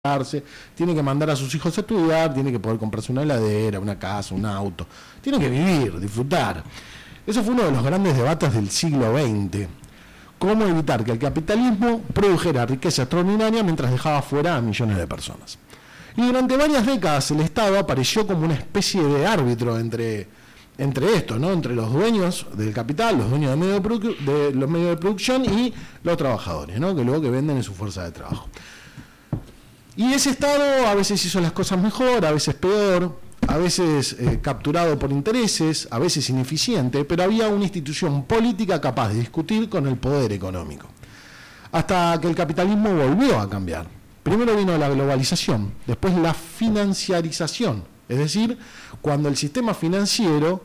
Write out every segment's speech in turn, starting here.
tiene que mandar a sus hijos a estudiar, tiene que poder comprarse una heladera, una casa, un auto, tiene que vivir, disfrutar. Eso fue uno de los grandes debates del siglo XX. Cómo evitar que el capitalismo produjera riqueza extraordinaria mientras dejaba fuera a millones de personas. Y durante varias décadas el Estado apareció como una especie de árbitro entre esto, ¿no? Entre los dueños del capital, los dueños de los medios de producción y los trabajadores, ¿no? Que luego que venden en su fuerza de trabajo. Y ese Estado a veces hizo las cosas mejor, a veces peor, a veces capturado por intereses, a veces ineficiente, pero había una institución política capaz de discutir con el poder económico. Hasta que el capitalismo volvió a cambiar. Primero vino la globalización, después la financiarización, es decir, cuando el sistema financiero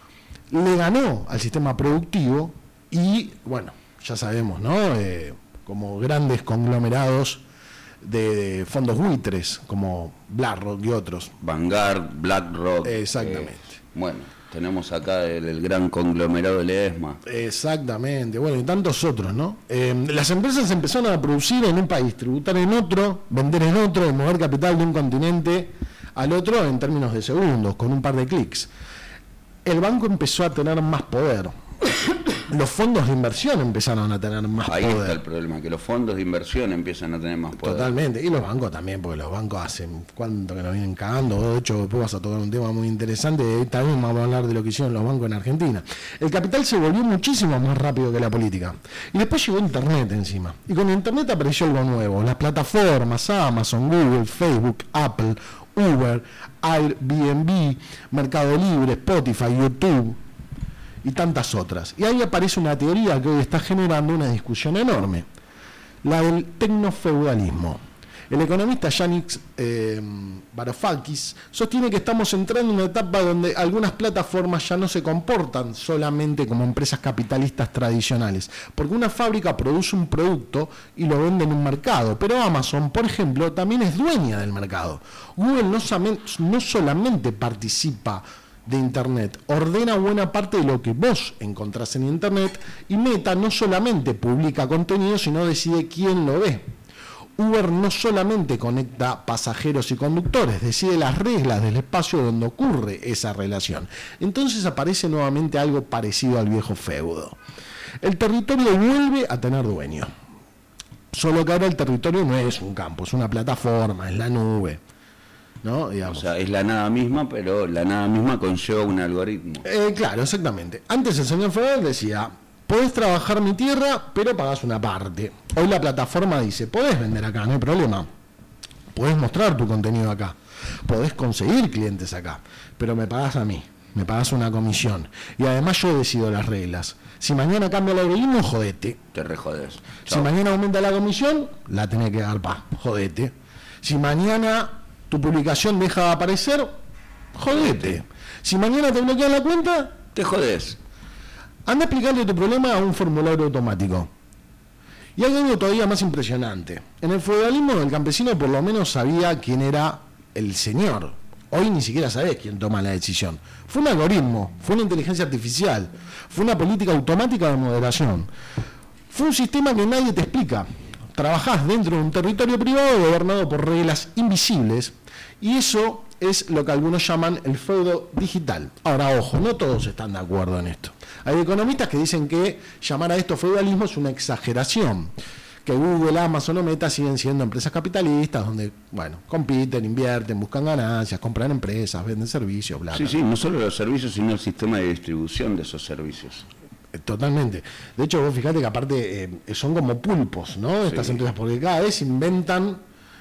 le ganó al sistema productivo y, bueno, ya sabemos, ¿no? Como grandes conglomerados de fondos buitres como BlackRock y otros. Vanguard, BlackRock. Exactamente. Bueno, tenemos acá el gran conglomerado del ESMA. Exactamente, bueno, y tantos otros, ¿no? Las empresas empezaron a producir en un país, tributar en otro, vender en otro, y mover capital de un continente al otro en términos de segundos, con un par de clics. El banco empezó a tener más poder. Los fondos de inversión empezaron a tener más poder. Ahí está el problema, que los fondos de inversión empiezan a tener más poder. Totalmente, y los bancos también, porque los bancos hacen cuánto que nos vienen cagando. De hecho, después vas a tocar un tema muy interesante, también vamos a hablar de lo que hicieron los bancos en Argentina. El capital se volvió muchísimo más rápido que la política. Y después llegó Internet encima. Y con Internet apareció algo nuevo, las plataformas, Amazon, Google, Facebook, Apple, Uber, Airbnb, Mercado Libre, Spotify, YouTube y tantas otras. Y ahí aparece una teoría que hoy está generando una discusión enorme, la del tecnofeudalismo. El economista Yanis Varoufakis sostiene que estamos entrando en una etapa donde algunas plataformas ya no se comportan solamente como empresas capitalistas tradicionales, porque una fábrica produce un producto y lo vende en un mercado, pero Amazon, por ejemplo, también es dueña del mercado. Google no solamente participa de Internet, ordena buena parte de lo que vos encontrás en Internet, y Meta no solamente publica contenido, sino decide quién lo ve. Uber no solamente conecta pasajeros y conductores, decide las reglas del espacio donde ocurre esa relación. Entonces aparece nuevamente algo parecido al viejo feudo. El territorio vuelve a tener dueño. Solo que ahora el territorio no es un campo, es una plataforma, es la nube, ¿no? Digamos. O sea, es la nada misma, pero la nada misma conlleva un algoritmo. Claro, exactamente. Antes el señor Federer decía: podés trabajar mi tierra, pero pagás una parte. Hoy la plataforma dice: podés vender acá, no hay problema. Podés mostrar tu contenido acá. Podés conseguir clientes acá, pero me pagás a mí. Me pagás una comisión. Y además yo decido las reglas. Si mañana cambia el algoritmo, jodete. Te rejodes. Si mañana aumenta la comisión, la tenés que dar jodete. Si mañana tu publicación deja de aparecer, jodete. Si mañana te bloquean la cuenta, te jodes. Anda a explicarle tu problema a un formulario automático. Y hay algo todavía más impresionante. En el feudalismo el campesino por lo menos sabía quién era el señor. Hoy ni siquiera sabés quién toma la decisión. Fue un algoritmo, fue una inteligencia artificial, fue una política automática de moderación. Fue un sistema que nadie te explica. Trabajás dentro de un territorio privado gobernado por reglas invisibles, y eso es lo que algunos llaman el feudo digital. Ahora, ojo, no todos están de acuerdo en esto. Hay economistas que dicen que llamar a esto feudalismo es una exageración, que Google, Amazon o Meta siguen siendo empresas capitalistas donde, bueno, compiten, invierten, buscan ganancias, compran empresas, venden servicios, bla, bla. Sí, no solo los servicios, sino el sistema de distribución de esos servicios. Totalmente. De hecho, vos fijate que aparte son como pulpos, ¿no? Estas empresas, porque cada vez inventan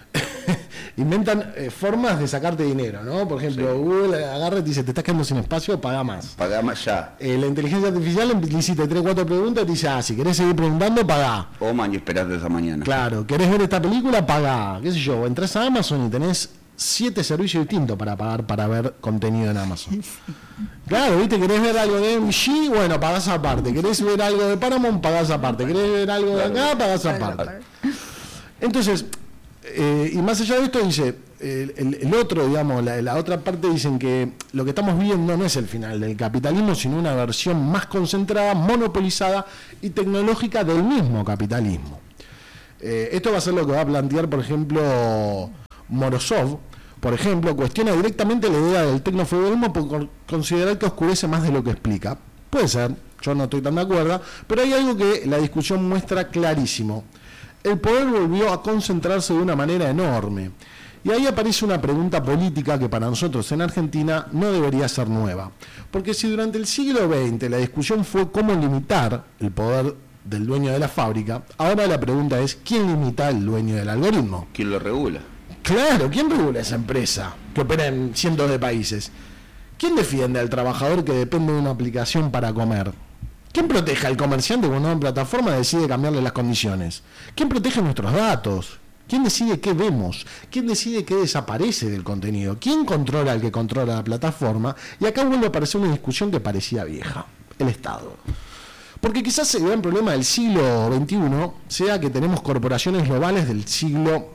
formas de sacarte dinero, ¿no? Por ejemplo, Google agarra y te dice: te estás quedando sin espacio, paga más. Paga más ya. La inteligencia artificial le hiciste 3 o 4 preguntas y te dice: si querés seguir preguntando, pagá. O man, y esperate esa mañana. Claro, ¿querés ver esta película? Pagá. ¿Qué sé yo? Entrás a Amazon y tenés 7 servicios distintos para pagar para ver contenido en Amazon. Claro, ¿viste? ¿Querés ver algo de MG? Bueno, pagás aparte. ¿Querés ver algo de Paramount? Pagás aparte. ¿Querés ver algo de acá? Pagás aparte. Entonces, y más allá de esto, dice, el otro, digamos, la otra parte, dicen que lo que estamos viendo no es el final del capitalismo, sino una versión más concentrada, monopolizada y tecnológica del mismo capitalismo. Esto va a ser lo que va a plantear, por ejemplo, Morozov. Por ejemplo, cuestiona directamente la idea del tecnofeudalismo por considerar que oscurece más de lo que explica. Puede ser, yo no estoy tan de acuerdo, pero hay algo que la discusión muestra clarísimo. El poder volvió a concentrarse de una manera enorme. Y ahí aparece una pregunta política que para nosotros en Argentina no debería ser nueva. Porque si durante el siglo XX la discusión fue cómo limitar el poder del dueño de la fábrica, ahora la pregunta es ¿quién limita el dueño del algoritmo? ¿Quién lo regula? Claro, ¿quién regula esa empresa que opera en cientos de países? ¿Quién defiende al trabajador que depende de una aplicación para comer? ¿Quién protege al comerciante cuando una plataforma decide cambiarle las condiciones? ¿Quién protege nuestros datos? ¿Quién decide qué vemos? ¿Quién decide qué desaparece del contenido? ¿Quién controla al que controla la plataforma? Y acá vuelve a aparecer una discusión que parecía vieja: el Estado. Porque quizás el gran problema del siglo XXI sea que tenemos corporaciones globales del siglo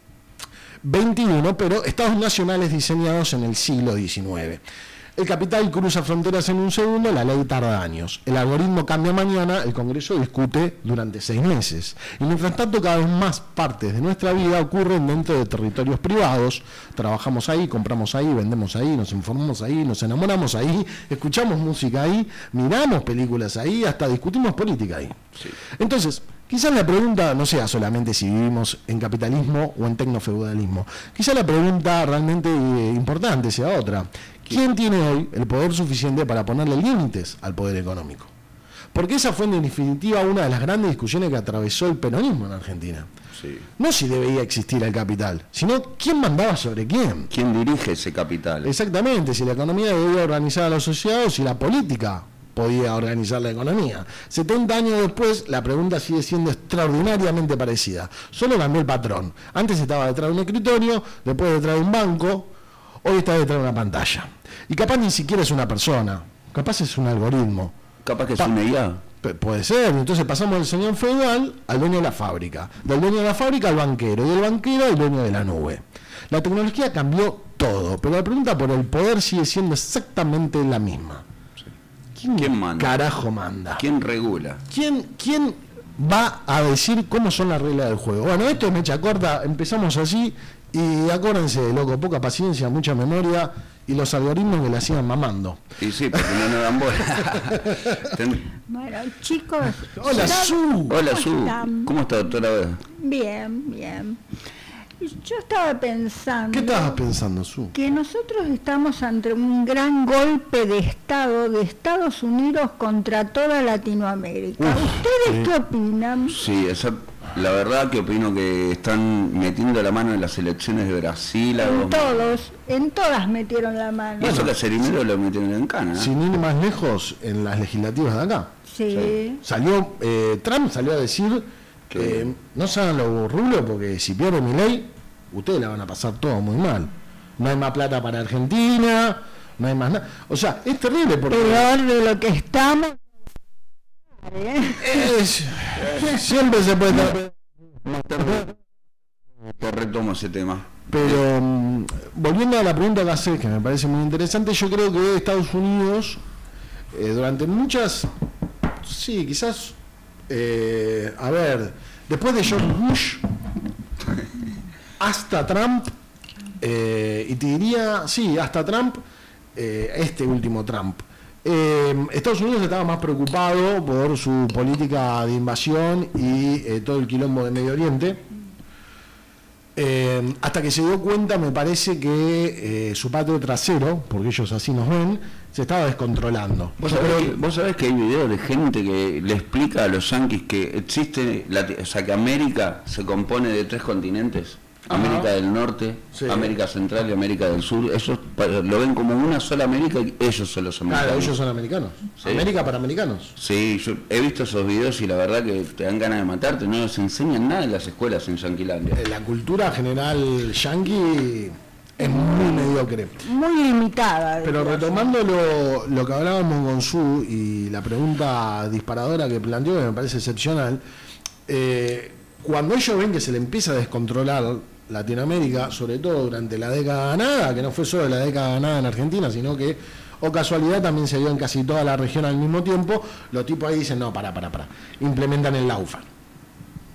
XXI, pero estados nacionales diseñados en el siglo XIX. El capital cruza fronteras en un segundo, la ley tarda años. El algoritmo cambia mañana, el Congreso discute durante 6 meses. Y mientras tanto, cada vez más partes de nuestra vida ocurren dentro de territorios privados. Trabajamos ahí, compramos ahí, vendemos ahí, nos informamos ahí, nos enamoramos ahí, escuchamos música ahí, miramos películas ahí, hasta discutimos política ahí. Sí. Entonces, quizás la pregunta no sea solamente si vivimos en capitalismo o en tecnofeudalismo. Quizás la pregunta realmente importante sea otra. ¿Quién tiene hoy el poder suficiente para ponerle límites al poder económico? Porque esa fue en definitiva una de las grandes discusiones que atravesó el peronismo en Argentina. Sí. No si debía existir el capital, sino quién mandaba sobre quién. ¿Quién dirige ese capital? Exactamente, si la economía debía organizar a la sociedad o si la política podía organizar la economía. 70 años después, la pregunta sigue siendo extraordinariamente parecida. Solo cambió el patrón. Antes estaba detrás de un escritorio, después detrás de un banco, hoy está detrás de una pantalla. Y capaz ni siquiera es una persona, capaz es un algoritmo. Capaz que es una IA. Puede ser, entonces pasamos del señor feudal al dueño de la fábrica, del dueño de la fábrica al banquero, y del banquero al dueño de la nube. La tecnología cambió todo, pero la pregunta por el poder sigue siendo exactamente la misma. ¿Quién manda? Carajo manda. ¿Quién regula? ¿Quién va a decir cómo son las reglas del juego? Bueno, esto es mecha corta, empezamos así y acuérdense, loco, poca paciencia, mucha memoria y los algoritmos que la sigan mamando. Y sí, porque no nos dan bola. Bueno, chicos. Hola, Su. Hola, Su. ¿Cómo está, doctora? Bien, bien. Yo estaba pensando... ¿Qué estabas pensando, Su? Que nosotros estamos ante un gran golpe de Estado de Estados Unidos contra toda Latinoamérica. ¿Ustedes qué opinan? Sí, la verdad que opino que están metiendo la mano en las elecciones de Brasil. En todas metieron la mano. Y eso que a Cerimero lo metieron en cana, ¿no? Sin ir más lejos, en las legislativas de acá. Sí. Trump salió a decir... no se hagan los rulos porque si pierde Milei, ustedes la van a pasar todo muy mal. No hay más plata para Argentina, no hay más nada. O sea, es terrible porque... Peor de lo que estamos. Siempre se puede estar... Más tarde te retomo ese tema. Pero volviendo a la pregunta que haces, que me parece muy interesante, yo creo que Estados Unidos, durante muchas... Sí, quizás... a ver, después de George Bush hasta Trump, y te diría, sí, hasta Trump, este último Trump, Estados Unidos estaba más preocupado por su política de invasión y todo el quilombo de Medio Oriente, hasta que se dio cuenta, me parece que su patio trasero, porque ellos así nos ven, se estaba descontrolando. ¿Vos sabés que hay videos de gente que le explica a los yanquis que existe, o sea, que América se compone de 3 continentes? América del Norte, sí. América Central y América del Sur. Ellos lo ven como una sola América y ellos son los americanos. Claro, ellos son americanos. ¿Sí? América para americanos. Sí, yo he visto esos videos y la verdad que te dan ganas de matarte. No les enseñan nada en las escuelas en Yanquilandia. La cultura general yanqui es muy mediocre. Muy limitada. Pero retomando lo que hablábamos con Su y la pregunta disparadora que planteó, que me parece excepcional, cuando ellos ven que se le empieza a descontrolar Latinoamérica, sobre todo durante la década ganada, que no fue solo la década ganada en Argentina, sino que, o casualidad, también se dio en casi toda la región al mismo tiempo, los tipos ahí dicen, no, para, implementan el Lawfare.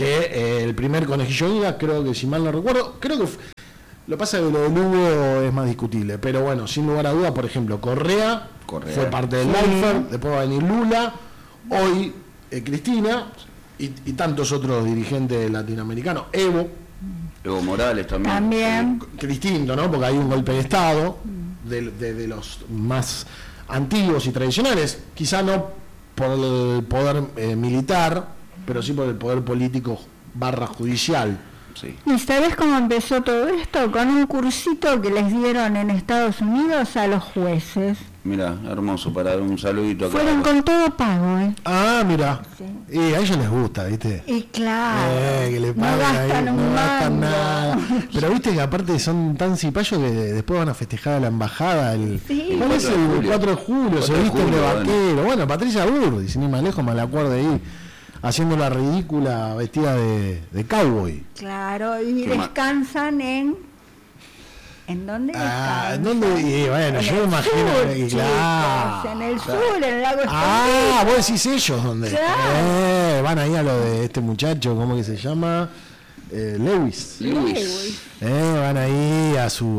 que el primer conejillo de Indias, creo que si mal no recuerdo, creo que lo que pasa es que lo de Lugo es más discutible, pero bueno, sin lugar a dudas, por ejemplo, Correa fue parte del Lifer, después va a venir Lula, hoy Cristina y tantos otros dirigentes latinoamericanos, Evo Morales también. Que distinto, ¿no? Porque hay un golpe de Estado de los más antiguos y tradicionales, quizá no por el poder militar, pero sí por el poder político / judicial. Sí. ¿Y sabes cómo empezó todo esto? Con un cursito que les dieron en Estados Unidos a los jueces. Mira, hermoso, para dar un saludito acá. Fueron con todo pago, ¿eh? Ah, mira. Sí. Y a ellos les gusta, ¿viste? Y claro, Que le no pagan gastan ahí, un no gastan mango. nada. Pero viste que aparte son tan cipayos que después van a festejar a la embajada Sí. ¿cuál es el 4 de julio? Se 4 de visten de julio, vaquero. Bueno, Patricia Burri, sin ir más lejos, me la acuerdo ahí, haciendo la ridícula vestida de cowboy. Claro, y Qué descansan ¿En dónde descansan? ¿en dónde? Y bueno, En yo me el imagino sur, que, chicos, claro. en el sur, en el lago Ah, vos decís ellos, ¿dónde? Claro. Van ahí a lo de este muchacho, ¿cómo que se llama? Lewis. Van ahí a su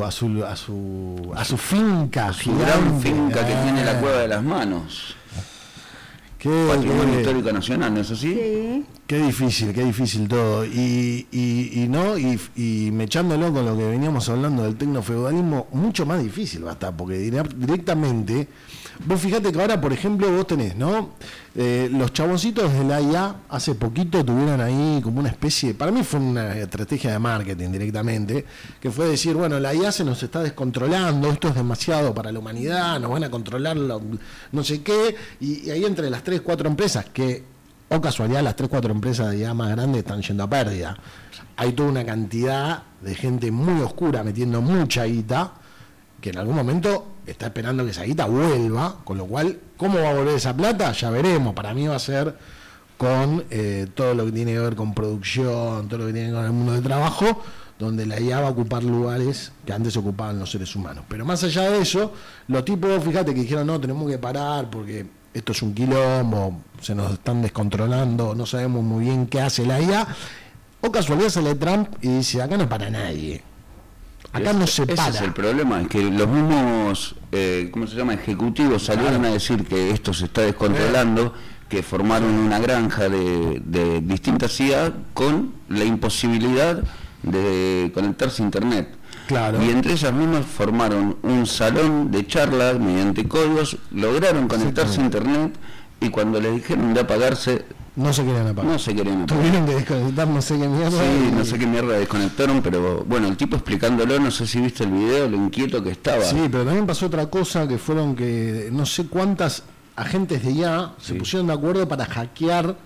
finca. Su gran gigante. finca que tiene la Cueva de las Manos. Patrimonio histórico nacional, ¿no es así? Sí. Qué difícil todo. Y mechándolo con lo que veníamos hablando del tecnofeudalismo, mucho más difícil va a estar, porque directamente, vos fíjate que ahora, por ejemplo, vos tenés, ¿no? Los chaboncitos de la IA hace poquito tuvieron ahí como una especie, para mí fue una estrategia de marketing directamente, que fue decir, bueno, la IA se nos está descontrolando, esto es demasiado para la humanidad, nos van a controlar no sé qué, y ahí entre las 3-4 empresas que, o casualidad, las 3-4 empresas de IA más grandes están yendo a pérdida. Hay toda una cantidad de gente muy oscura metiendo mucha guita, que en algún momento está esperando que esa guita vuelva, con lo cual, ¿cómo va a volver esa plata? Ya veremos. Para mí va a ser con todo lo que tiene que ver con producción, todo lo que tiene que ver con el mundo del trabajo, donde la IA va a ocupar lugares que antes ocupaban los seres humanos. Pero más allá de eso, los tipos, fíjate, que dijeron, no, tenemos que parar porque esto es un quilombo, se nos están descontrolando, no sabemos muy bien qué hace la IA, o casualidad sale Trump y dice, acá no para nadie, acá no se para. Ese es el problema, es que los mismos, ¿cómo se llama?, ejecutivos salieron a decir que esto se está descontrolando, que formaron una granja de distintas IA con la imposibilidad de conectarse a internet. Claro. Y entre ellas mismas formaron un salón de charlas mediante códigos, lograron conectarse a internet y cuando les dijeron de apagarse, no se querían apagar. Tuvieron que desconectar no sé qué mierda. Sí, no sé qué mierda desconectaron, pero bueno, el tipo explicándolo, no sé si viste el video, lo inquieto que estaba. Sí, pero también pasó otra cosa, que fueron que no sé cuántas agentes de IA se pusieron de acuerdo para hackear.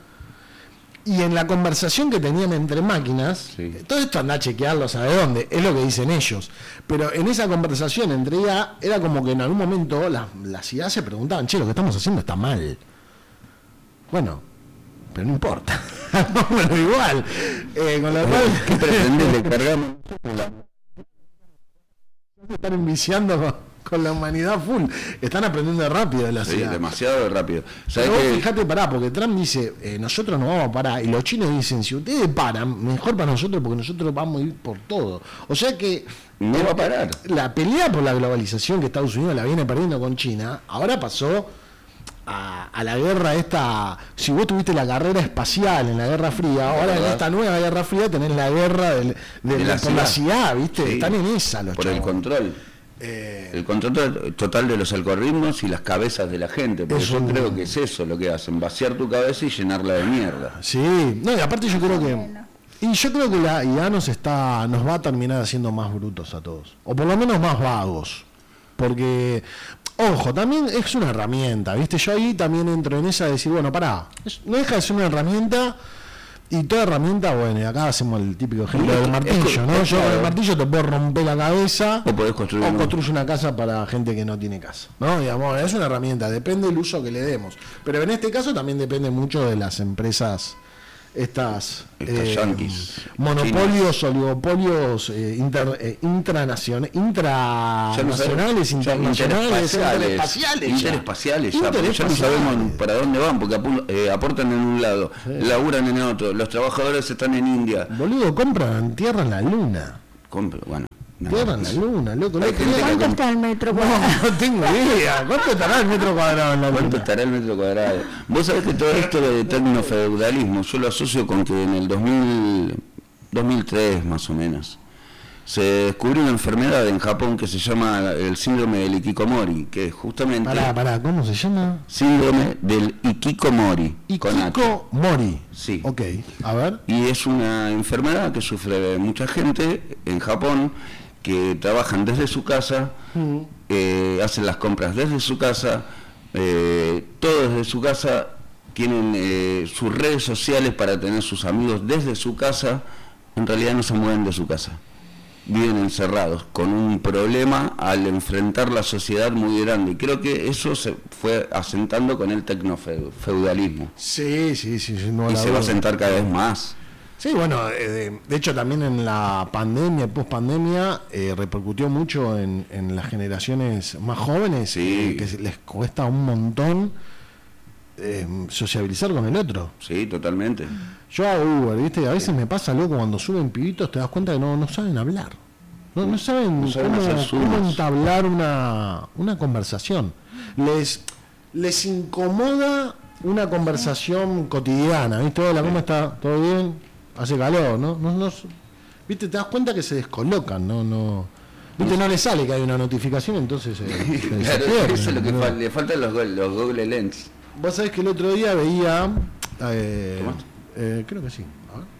Y en la conversación que tenían entre máquinas, todo esto anda a chequearlo, ¿sabe dónde? Es lo que dicen ellos. Pero en esa conversación entre IA, era como que en algún momento las IA se preguntaban, che, lo que estamos haciendo está mal. Bueno, pero no importa. Bueno, igual. Con lo cual, ¿qué pretendés? Le cargamos. Se están enviciando con la humanidad full. Están aprendiendo rápido de la ciudad. Demasiado rápido. Pero vos fíjate, porque Trump dice, nosotros no vamos a parar. Y los chinos dicen, si ustedes paran, mejor para nosotros, porque nosotros vamos a ir por todo. O sea que no va a parar. La pelea por la globalización que Estados Unidos la viene perdiendo con China, ahora pasó a la guerra esta. Si vos tuviste la carrera espacial en la Guerra Fría, ahora en esta nueva Guerra Fría tenés la guerra por la CIA, ¿viste? Sí, están en esa los por chavos. El control. El control total de los algoritmos y las cabezas de la gente, porque yo creo que es eso lo que hacen, vaciar tu cabeza y llenarla de mierda. Sí, no, y aparte yo creo que la IA nos va a terminar haciendo más brutos a todos, o por lo menos más vagos, porque, ojo, también es una herramienta, ¿viste? Yo ahí también entro en esa de decir, bueno, pará, no deja de ser una herramienta. Y toda herramienta, bueno, y acá hacemos el típico ejemplo del martillo, ¿no? Yo con el martillo te puedo romper la cabeza o podés construir una casa para gente que no tiene casa, ¿no? Digamos, es una herramienta, depende del uso que le demos. Pero en este caso también depende mucho de las empresas estas yanquis, monopolios, oligopolios internacionales, internacionales, interespaciales, ya no sabemos para dónde van, porque aportan en un lado, laburan en otro, los trabajadores están en India. Boludo, compran tierra en la luna. Bueno. Tierra en la luna, loco. ¿Cuánto está el metro cuadrado? No tengo idea. ¿Cuánto estará el metro cuadrado en la luna? ¿Cuánto estará el metro cuadrado? Vos sabés que todo esto de tecnofeudalismo, yo lo asocio con que en el 2003 más o menos, se descubrió una enfermedad en Japón que se llama el síndrome del Hikikomori, que es justamente... Pará, ¿cómo se llama? Síndrome del Hikikomori. Hikikomori. Sí. Ok, a ver. Y es una enfermedad que sufre mucha gente en Japón, que trabajan desde su casa, hacen las compras desde su casa, todo desde su casa, tienen sus redes sociales para tener sus amigos desde su casa, en realidad no se mueven de su casa, viven encerrados, con un problema al enfrentar la sociedad muy grande, y creo que eso se fue asentando con el tecnofeudalismo. Sí, no, y se va a asentar cada vez más. Sí, bueno, de hecho también en la pandemia, post-pandemia, repercutió mucho en las generaciones más jóvenes, que les cuesta un montón sociabilizar con el otro. Sí, totalmente. Yo hago Uber, ¿viste? A veces me pasa loco cuando suben pibitos, te das cuenta que no saben hablar. No saben cómo entablar una conversación. Les incomoda una conversación cotidiana, ¿viste? Hola, ¿cómo está? ¿Todo bien? Hace calor, ¿no? ¿Viste? Te das cuenta que se descolocan, ¿viste? No les sale que hay una notificación, entonces claro, eso es lo que le faltan los Google Lens. Vos sabés que el otro día veía... creo que sí.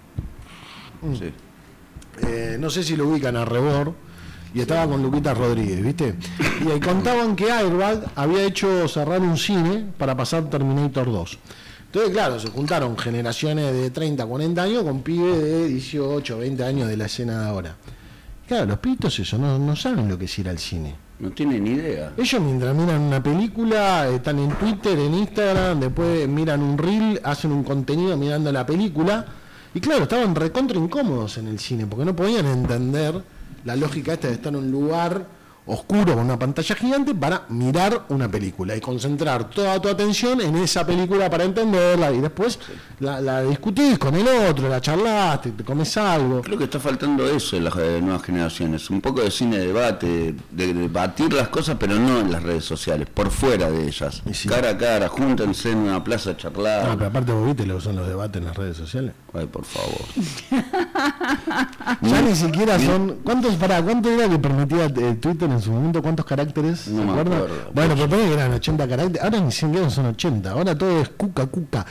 A ver. Sí. No sé si lo ubican a Rebord, y estaba con Luquita Rodríguez, ¿viste? Y ahí contaban que Airbag había hecho cerrar un cine para pasar Terminator 2. Entonces, claro, se juntaron generaciones de 30, 40 años con pibes de 18, 20 años de la escena de ahora. Claro, los pibitos eso no saben lo que es ir al cine. No tienen ni idea. Ellos mientras miran una película, están en Twitter, en Instagram, después miran un reel, hacen un contenido mirando la película. Y claro, estaban recontra incómodos en el cine, porque no podían entender la lógica esta de estar en un lugar oscuro con una pantalla gigante para mirar una película y concentrar toda tu atención en esa película para entenderla, y después la discutís con el otro, la charlaste, te comes algo. Creo que está faltando eso en las nuevas generaciones, un poco de cine de debate, de debatir las cosas, pero no en las redes sociales, por fuera de ellas, sí. Cara a cara, júntense en una plaza a charlar. No, pero aparte vos viste lo que son los debates en las redes sociales. Ay, por favor. Ya ni siquiera son... ¿Cuánto era que permitía Twitter en su momento? ¿Cuántos caracteres? No me acuerdo. Bueno, pero ponía que eran 80 caracteres. Ahora ni siquiera son 80. Ahora todo es cuca.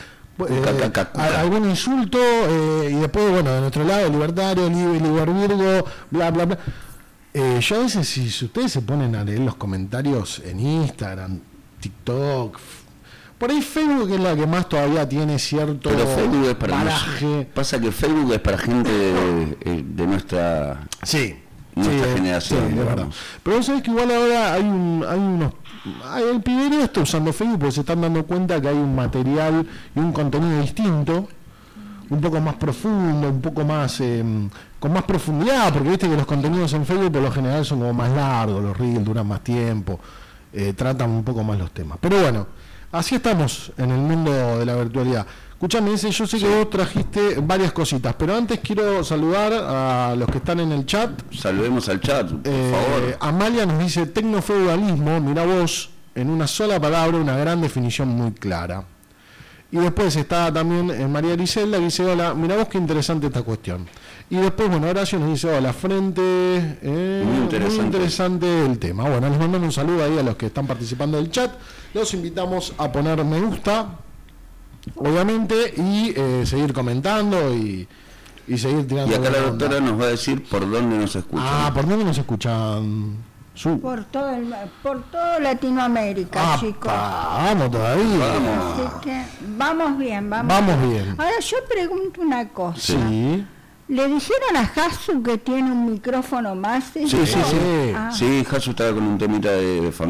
Algún insulto, y después, bueno, de nuestro lado, libertario, libervirgo, bla, bla, bla. Yo a veces, si ustedes se ponen a leer los comentarios en Instagram, TikTok... Por ahí Facebook es la que más todavía tiene cierto pero Facebook es para paraje. Pasa que Facebook es para gente de nuestra generación. Sí, verdad. Pero vos sabés que igual ahora el piberío está usando Facebook porque se están dando cuenta que hay un material y un contenido distinto, un poco más profundo, un poco más con más profundidad, porque viste que los contenidos en Facebook por lo general son como más largos, los reels duran más tiempo, tratan un poco más los temas. Pero bueno, así estamos en el mundo de la virtualidad. Escuchame, yo sé que vos trajiste varias cositas, pero antes quiero saludar a los que están en el chat. Saludemos al chat, por favor. Amalia nos dice, tecnofeudalismo, mirá vos, en una sola palabra, una gran definición muy clara. Y después está también María Griselda, que dice, hola, mirá vos qué interesante esta cuestión. Y después, bueno, Horacio nos dice, hola, frente, muy interesante el tema. Bueno, les mandamos un saludo ahí a los que están participando del chat. Los invitamos a poner me gusta, obviamente, y seguir comentando y seguir tirando. Y acá la doctora nos va a decir por dónde nos escuchan. ¿Por dónde nos escuchan? Por todo Latinoamérica, chicos. Vamos todavía. Vamos. Así que vamos bien. Ahora yo pregunto una cosa. Sí. ¿Le dijeron a Hasu que tiene un micrófono más? Sí. Sí, Hasu estaba con un temita de familia.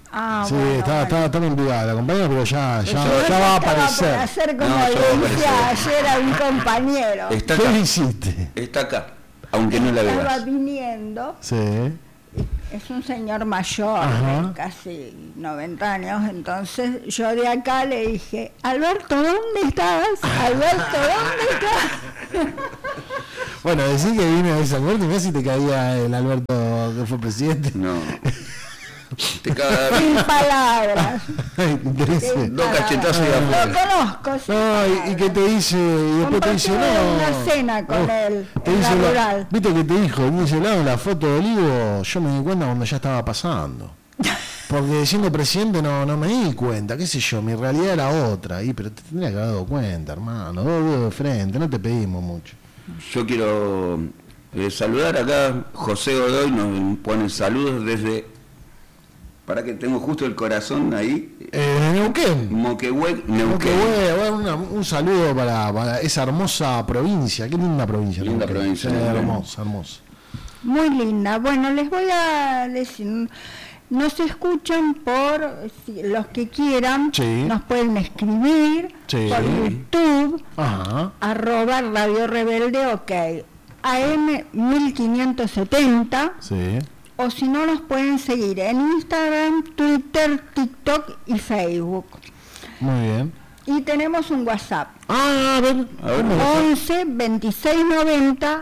Ah, Sí, bueno, estaba en privada la compañera, pero ya va a aparecer. Para hacer como No, ya va a le decía aparecer. ayer a un compañero. Está ¿Qué acá. hiciste? Está acá, aunque no la Estaba veas. viniendo, Sí. es un señor mayor, Ajá. de casi 90 años, entonces yo de acá le dije, Alberto, ¿dónde estás? Alberto, ¿dónde estás? Bueno, decí que vine a ese Alberto y mirá si te caía el Alberto que fue presidente. No. Te caga Sin palabras. Ay, qué interés. Sin Dos cachetazos y palabras. afuera. Lo conozco. sin No, y que te dice, y después te dice, Compartí no. una cena con él, Te en dice, la rural. viste que te dijo, dice, la foto de Olivo, yo me di cuenta cuando ya estaba pasando. Porque siendo presidente no me di cuenta, qué sé yo, mi realidad era otra. Pero te tendría que haber dado cuenta, hermano, dos dedos de frente, no te pedimos mucho. Yo quiero saludar acá, José Godoy nos pone saludos desde, para que tengo justo el corazón ahí, Neuquén. Moquehue, Que Neuquén. un saludo para esa hermosa provincia, qué linda provincia. Linda Neuquén. provincia, Sí, Neuquén. hermosa, hermosa. Muy linda. Bueno, les voy a decir, nos escuchan los que quieran, Sí. nos pueden escribir Sí. por YouTube, Ajá. @Radio Rebelde, ok, AM 1570, Sí. o si no nos pueden seguir en Instagram, Twitter, TikTok y Facebook. Muy bien. Y tenemos un WhatsApp, A ver. A ver. 11 26 90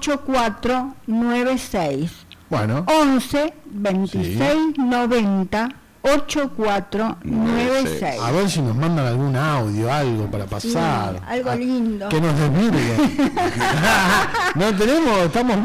8496. Bueno. 11 26 90 8496. A ver si nos mandan algún audio, algo para Sí, pasar. algo lindo. Que nos desvirgue. No tenemos, estamos.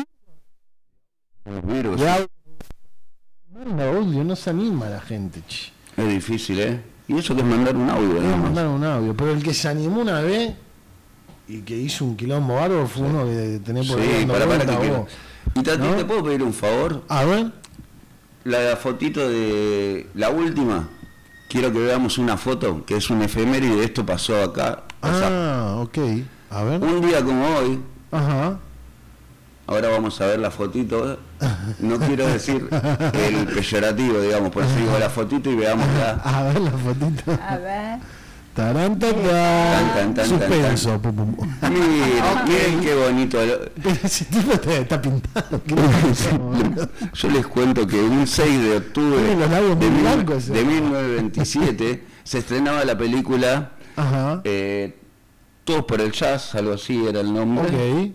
Virus. Ya. Manda audio, no se anima la gente, che. Es difícil, ¿eh? Y eso que es mandar un audio, Vamos a ¿no? mandar un audio, pero el que se animó una vez y que hizo un quilombo bárbaro fue uno que tenés por ahí Sí, dando para vuelta que quiero. vos. Y Tati, ¿No? ¿te puedo pedir un favor? A ver. La fotito de la última, quiero que veamos una foto, que es un efeméride, esto pasó acá. O sea, Ok. A ver. un día como hoy, Ajá. ahora vamos a ver la fotito, no quiero decir el peyorativo, digamos, por eso digo la fotito y veámosla. A ver la fotito. A ver. Tarán, Tan, tan, Suspenso. Pum, pum. Miren qué bonito. Pero ese tipo está pintado. ¿Qué le pasa, boludo? Yo les cuento que un 6 de octubre Tiene los labios muy blancos, de 1927 se estrenaba la película Ajá. Todos por el Jazz, algo así era el nombre. Ok.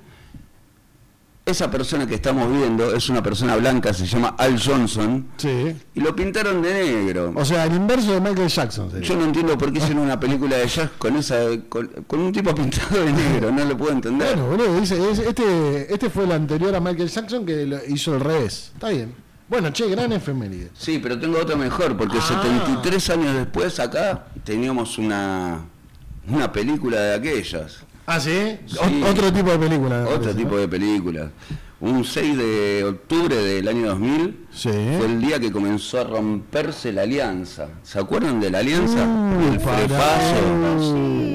Esa persona que estamos viendo es una persona blanca, se llama Al Johnson, Sí. y lo pintaron de negro. O sea, el inverso de Michael Jackson sería. Yo no entiendo por qué hicieron una película de jazz con un tipo pintado de negro, no lo puedo entender. Bueno, boludo, dice, este fue el anterior a Michael Jackson que lo hizo al revés. Está bien. Bueno, che, gran efeméride. Sí, pero tengo otra mejor, porque 73 años después acá teníamos una película de aquellas. Ah, ¿sí? Sí. Otro tipo de película. me Otro parece, tipo ¿no? de película. Un 6 de octubre del año 2000 Sí. fue el día que comenzó a romperse la alianza. ¿Se acuerdan de la alianza? El pará. frepaso.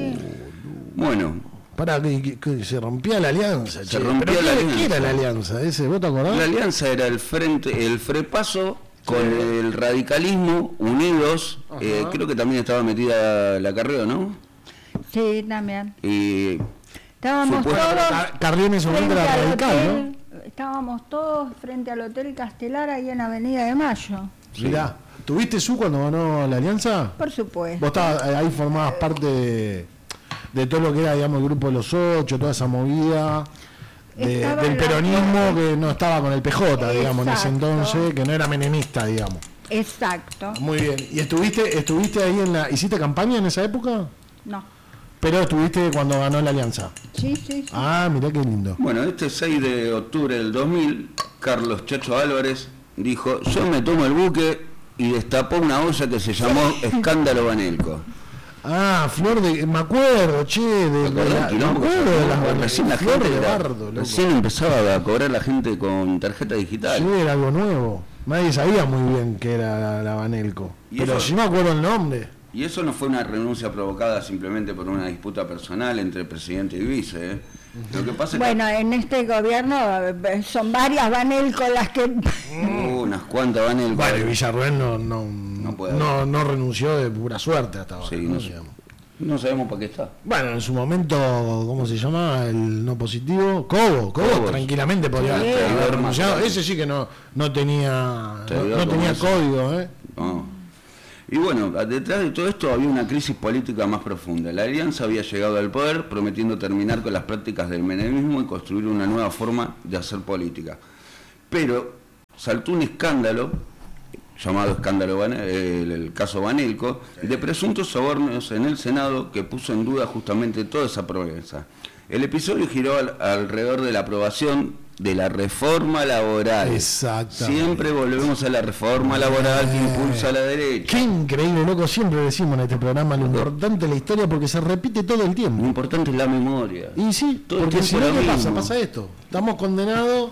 Bueno, Pará, que se rompía la alianza. Se che. rompía ¿Pero la qué alianza. era la alianza? ¿Vos te acordás? la alianza era el frepaso con el radicalismo unidos. Ajá. Creo que también estaba metida la Carrió, ¿no? Sí, también. Y Estábamos Supuesto- todos Carrión en ese momento frente era al radical, hotel, estábamos todos frente al Hotel Castelar ahí en Avenida de Mayo. ¿no? Mirá, ¿tuviste su cuando ganó la alianza? Por supuesto. Vos estabas, ahí formabas parte de todo lo que era, digamos, el grupo de los 8, toda esa movida Estaba del la- peronismo que no estaba con el PJ, digamos, en ese Exacto. entonces, que no era menemista, digamos. Exacto. Muy bien. ¿Y estuviste ahí hiciste campaña en esa época? No. Pero estuviste cuando ganó la alianza. Sí, sí, sí. Ah, mirá qué lindo. bueno, este 6 de octubre del 2000, Carlos Chacho Álvarez dijo, yo me tomo el buque, y destapó una olla que se llamó Escándalo Banelco. Ah, Flor de... Me acuerdo, che, ¿Te acordás? me acuerdo de las Recién la Flor gente de era- bardo, loco. recién empezaba a cobrar la gente con tarjeta digital. Sí, era algo nuevo. Nadie sabía muy bien que era la Banelco. ¿Y Pero eso? sí me acuerdo el nombre. Y eso no fue una renuncia provocada simplemente por una disputa personal entre presidente y vice. Lo que pasa bueno, en este gobierno son varias Vanelco las que... unas cuantas Vanelco. Bueno, y Villarruel no renunció de pura suerte hasta ahora. Sí, no sabemos para qué está. Bueno, en su momento, ¿cómo se llama? El no positivo, Cobo tranquilamente podría haber renunciado. Ese sí que no tenía código, ¿eh? No. Y bueno, detrás de todo esto había una crisis política más profunda. La alianza había llegado al poder prometiendo terminar con las prácticas del menemismo y construir una nueva forma de hacer política. Pero saltó un escándalo, llamado escándalo el caso Vanelco, de presuntos sobornos en el Senado que puso en duda justamente toda esa promesa. El episodio giró alrededor de la aprobación de la reforma laboral. Exacto. Siempre volvemos a la reforma laboral que impulsa a la derecha. Qué increíble, loco, siempre decimos en este programa lo importante de la historia porque se repite todo el tiempo. Lo importante es la memoria. Y sí, todo porque si no, ¿qué mismo. pasa esto. Estamos condenados.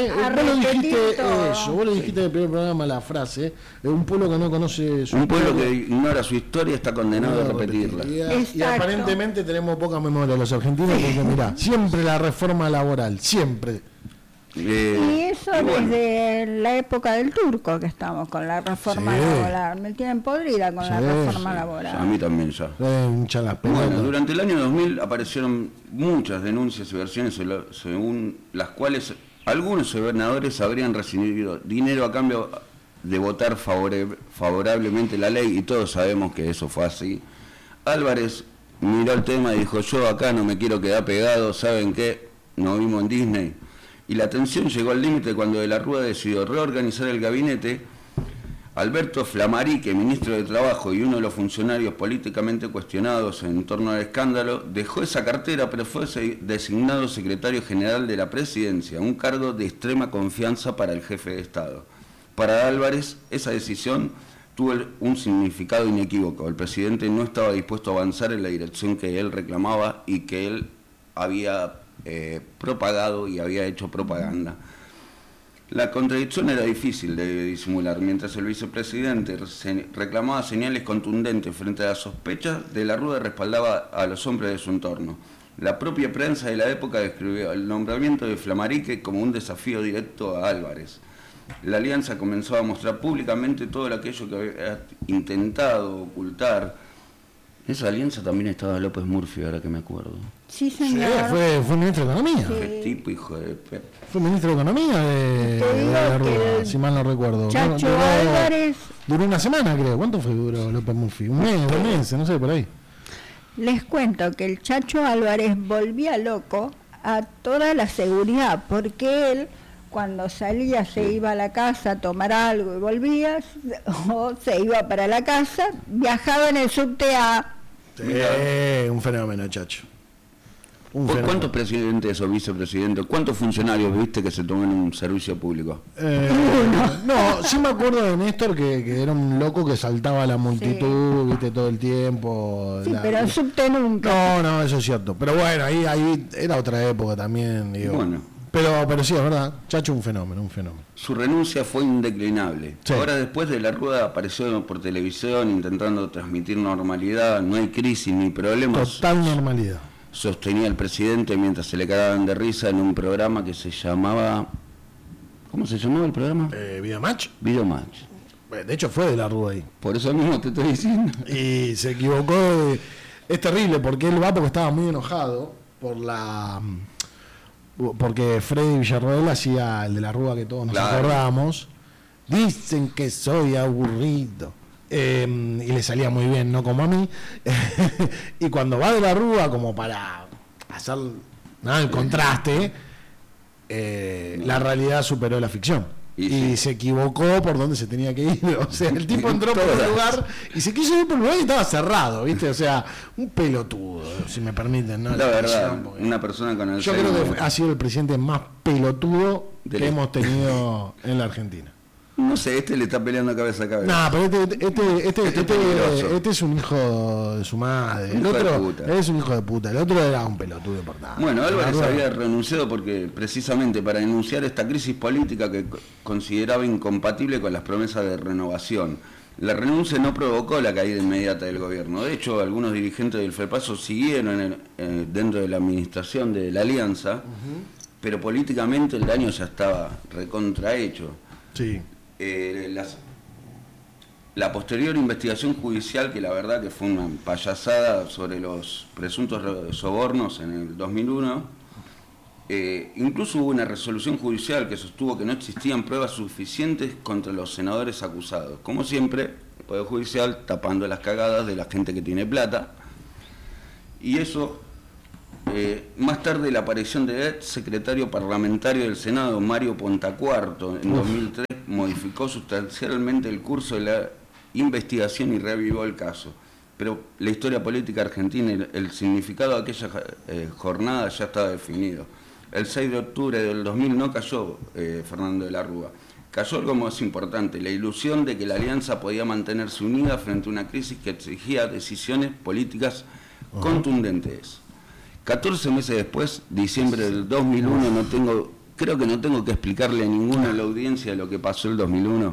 Vos lo dijiste en el primer programa la frase, un pueblo que no conoce su un pueblo que ignora su historia está condenado a repetirla. Y aparentemente tenemos poca memoria los argentinos porque mirá, siempre la reforma laboral, siempre. Y eso desde la época del turco que estamos con la reforma laboral. Me tienen podrida con la reforma laboral. A mí también ya. Bueno, durante el año 2000 aparecieron muchas denuncias y versiones según las cuales algunos gobernadores habrían recibido dinero a cambio de votar favorablemente la ley, y todos sabemos que eso fue así. Álvarez miró el tema y dijo: yo acá no me quiero quedar pegado, ¿saben qué? Nos vimos en Disney. Y la tensión llegó al límite cuando de la Rúa decidió reorganizar el gabinete. Alberto Flamarque, ministro de Trabajo y uno de los funcionarios políticamente cuestionados en torno al escándalo, dejó esa cartera, pero fue designado secretario general de la Presidencia, un cargo de extrema confianza para el jefe de Estado. Para Álvarez, esa decisión tuvo un significado inequívoco. El presidente no estaba dispuesto a avanzar en la dirección que él reclamaba y que él había propagado y había hecho propaganda. La contradicción era difícil de disimular. Mientras el vicepresidente reclamaba señales contundentes frente a las sospechas, de la Rúa respaldaba a los hombres de su entorno. La propia prensa de la época describió el nombramiento de Flamarque como un desafío directo a Álvarez. La alianza comenzó a mostrar públicamente todo aquello que había intentado ocultar. Esa alianza también estaba López Murphy, ahora que me acuerdo. Sí, señor. Sí, fue ministro de Economía. Qué tipo, hijo de... Fue ministro de Economía de la Rúa, si mal no recuerdo. Chacho Álvarez. Duró una semana, creo. ¿Cuánto fue duró López Murphy? Un mes, 2 meses, no sé, por ahí. Les cuento que el Chacho Álvarez volvía loco a toda la seguridad, porque él, cuando salía, se iba a la casa a tomar algo y volvía, o se iba para la casa, viajaba en el subte a... Un fenómeno, Chacho. ¿Cuántos presidentes o vicepresidentes, cuántos funcionarios viste que se toman un servicio público? No, sí me acuerdo de Néstor que era un loco que saltaba a la multitud, viste, todo el tiempo. Sí, pero el subte nunca. No, eso es cierto. Pero bueno, ahí era otra época también, digo. Bueno. Pero sí, es verdad, Chacho un fenómeno. Su renuncia fue indeclinable. Sí. Ahora, después de la Rueda, apareció por televisión intentando transmitir normalidad, no hay crisis ni problemas. Total normalidad. Sostenía el presidente mientras se le cagaban de risa en un programa que se llamaba... ¿Cómo se llamaba el programa? ¿Videomatch? Videomatch. De hecho fue de la Rúa ahí. Por eso mismo te estoy diciendo. Y se equivocó. Es terrible porque él va porque estaba muy enojado porque Freddy Villarroel hacía el de la Rúa que todos nos acordamos. Dicen que soy aburrido. Y le salía muy bien, no como a mí. Y cuando va de la Rúa, como para hacer el contraste, la realidad superó la ficción. Y se equivocó por donde se tenía que ir. O sea, el tipo entró por un lugar y se quiso ir por un lugar y estaba cerrado, ¿viste? O sea, un pelotudo, si me permiten, ¿no? La verdad, una persona con el... Yo creo que ha sido el presidente más pelotudo que hemos tenido en la Argentina. No sé, le está peleando cabeza a cabeza. No, pero este es un hijo de su madre. El otro es un hijo de puta. El otro era un pelotudo importante. Bueno, Álvarez había renunciado porque precisamente para denunciar esta crisis política que consideraba incompatible con las promesas de renovación. La renuncia no provocó la caída inmediata del gobierno. De hecho, algunos dirigentes del FEPASO siguieron dentro de la administración de la Alianza, pero políticamente el daño ya estaba recontrahecho. Sí. La posterior investigación judicial, que la verdad que fue una payasada sobre los presuntos sobornos en el 2001, incluso hubo una resolución judicial que sostuvo que no existían pruebas suficientes contra los senadores acusados. Como siempre, el Poder Judicial tapando las cagadas de la gente que tiene plata. Y eso, más tarde la aparición del ex secretario parlamentario del Senado, Mario Pontacuarto, en 2003, modificó sustancialmente el curso de la investigación y reavivó el caso. Pero la historia política argentina y el significado de aquella jornada ya estaba definido. El 6 de octubre del 2000 no cayó Fernando de la Rúa. Cayó algo más importante, la ilusión de que la Alianza podía mantenerse unida frente a una crisis que exigía decisiones políticas contundentes. 14 meses después, diciembre del 2001, creo que no tengo que explicarle a ninguna de la audiencia lo que pasó el 2001.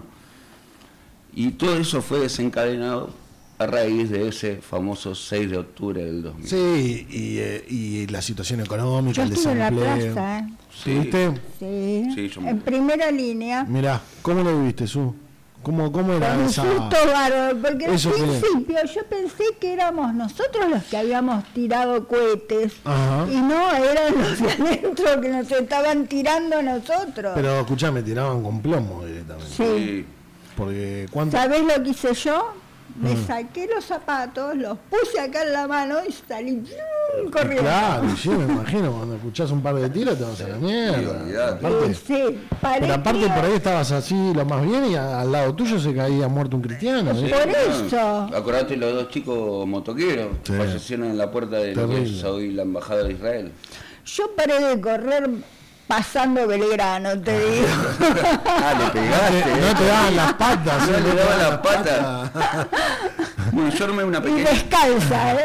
Y todo eso fue desencadenado a raíz de ese famoso 6 de octubre del 2000. Sí, y la situación económica, el desempleo. Yo estuve en la plaza, ¿Viste? Sí, en primera línea. Mirá, ¿cómo lo viviste, Su? ¿Cómo era Con esa...? un susto bárbaro, porque al Eso principio yo pensé que éramos nosotros los que habíamos tirado cohetes. Ajá. Y no, eran los de adentro que nos estaban tirando a nosotros. Pero escuchame, tiraban con plomo directamente. Sí. Porque ¿cuánto? ¿Sabés lo que hice yo? Me saqué los zapatos, los puse acá en la mano y salí corriendo. Claro, sí, me imagino, cuando escuchás un par de tiros te vas a la mierda. Aparte, Sí, pero aparte por ahí estabas así lo más bien y al lado tuyo se caía muerto un cristiano. Sí, Por eso. Acordate los dos chicos motoqueros Sí. que fallecieron en la puerta de lo que Terrible. es hoy la embajada de Israel. Yo paré de correr pasando Belgrano, te digo. Le pegaste. No te daban las patas. No ¿eh? le daban las patas. Bueno, yo armé una Y pequeña... descalza,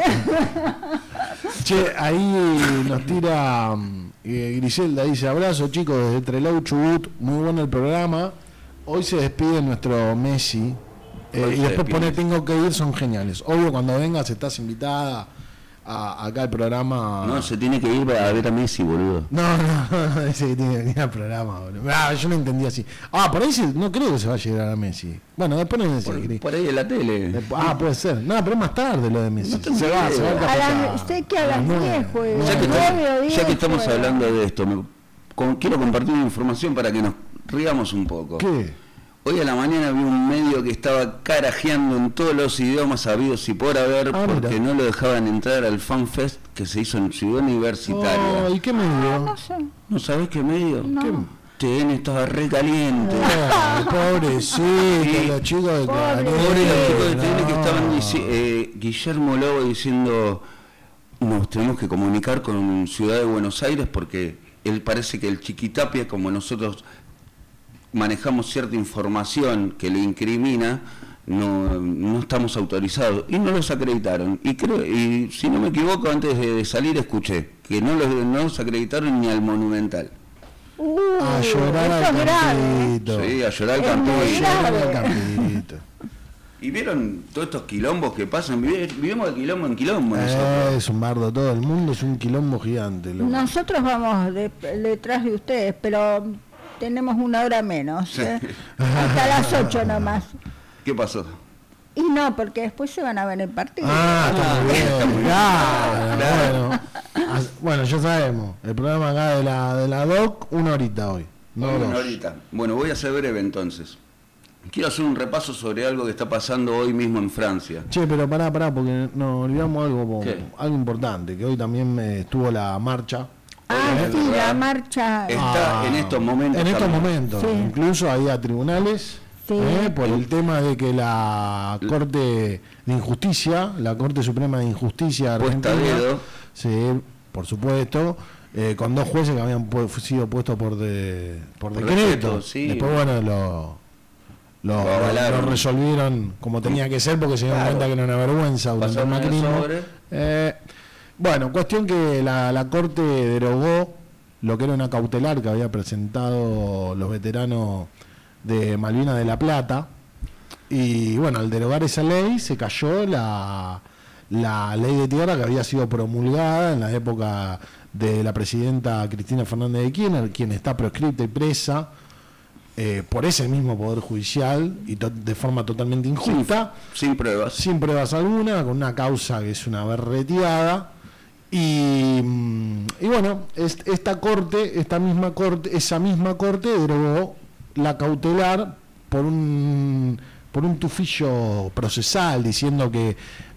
Che, ahí nos tira Griselda, dice: abrazo chicos desde Trelew, Chubut, muy bueno el programa. Hoy se despide nuestro Messi. Hoy Y se después despide. pone tengo que ir, son geniales. Obvio, cuando vengas estás invitada acá al programa. No, se tiene que ir a ver a Messi, boludo. No, dice que tiene que venir al programa, boludo. Yo no entendí así. Por ahí no creo que se va a llegar a Messi. Bueno, después no sé. Por ahí en la tele. Puede ser. No, pero es más tarde lo de Messi. No tengo se va idea. al A Cafetá. sé que a las 10 juega. Ya que, 9 o 10 ya que estamos juega. hablando de esto, quiero compartir una información para que nos riamos un poco. ¿Qué? Hoy a la mañana vi un medio que estaba carajeando en todos los idiomas habidos y por haber, porque mira. no lo dejaban entrar al FanFest que se hizo en Ciudad Universitaria. ¿Y qué medio? No sé. ¿No sabés qué medio? No. ¿Qué? TN estaba re caliente. Pobrecito, Sí. los chicos de Pobre. Pobre los chicos de no. TN que estaban Guillermo Lobo diciendo: nos tenemos que comunicar con Ciudad de Buenos Aires porque él parece que el Chiquitapia, como nosotros manejamos cierta información que le incrimina, no estamos autorizados. Y no los acreditaron. Y si no me equivoco, antes de salir escuché que no los acreditaron ni al Monumental. A llorar eso al es grave. campito. Sí, a llorar al Es muy campito. Llorar grave. al campito. ¿Y vieron todos estos quilombos que pasan? Vivimos de quilombo en quilombo nosotros. Es un bardo, todo el mundo es un quilombo gigante. Loco. Nosotros vamos detrás de ustedes, pero tenemos 1 hora menos. Hasta las 8 nomás. ¿Qué pasó? Y no, porque después se van a ver el partido. Está muy bien. está muy bien. Claro. Bueno, ya sabemos. El programa acá de la DOC, 1 horita hoy. No Bueno, 2. ahorita. Bueno, voy a ser breve entonces. Quiero hacer un repaso sobre algo que está pasando hoy mismo en Francia. Che, pero pará, porque nos olvidamos ¿Qué? algo importante, que hoy también estuvo la marcha. Sí, la marcha. Está en estos momentos. En estos también. momentos, Sí. incluso ahí a tribunales, Sí. por el tema de que la Corte de Injusticia, la Corte Suprema de Injusticia Puesta a argentina, dedo. sí, por supuesto, con 2 jueces que habían sido puestos por decreto. decreto, sí. Después, bueno, lo avalaron. resolvieron como tenía que ser porque se dieron Claro. cuenta que era una vergüenza durante el Pasaron el macrismo. sobre. Bueno, cuestión que la Corte derogó lo que era una cautelar que había presentado los veteranos de Malvinas de la Plata, Y bueno, al derogar esa ley se cayó la ley de tierra que había sido promulgada en la época de la presidenta Cristina Fernández de Kirchner, quien está proscripta y presa por ese mismo Poder Judicial y de forma totalmente injusta. Sin pruebas. Sin pruebas alguna, con una causa que es una berreteada. Y bueno, esa misma corte derogó la cautelar por un tufillo procesal, diciendo que